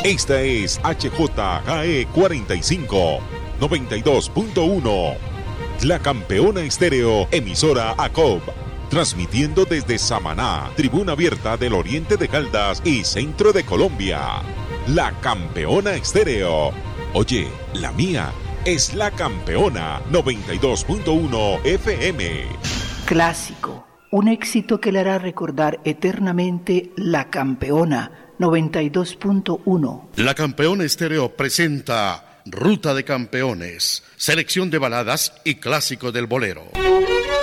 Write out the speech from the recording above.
Esta es HJKE 45, 92.1. La Campeona Estéreo, emisora ACOB. Transmitiendo desde Samaná, tribuna abierta del oriente de Caldas y centro de Colombia. La Campeona Estéreo. Oye, la mía es La Campeona 92.1 FM. Clásico, un éxito que le hará recordar eternamente La Campeona 92.1. La Campeona Estéreo presenta Ruta de Campeones, selección de baladas y clásicos del bolero.